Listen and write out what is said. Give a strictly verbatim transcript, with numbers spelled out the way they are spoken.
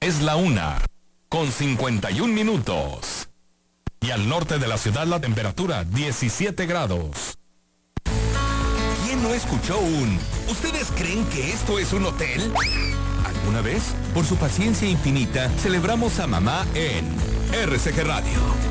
Es la una, con cincuenta y un minutos. Y al norte de la ciudad la temperatura diecisiete grados. ¿Quién no escuchó un ¿ustedes creen que esto es un hotel? ¿Alguna vez? Por su paciencia infinita, celebramos a mamá en R C G Radio.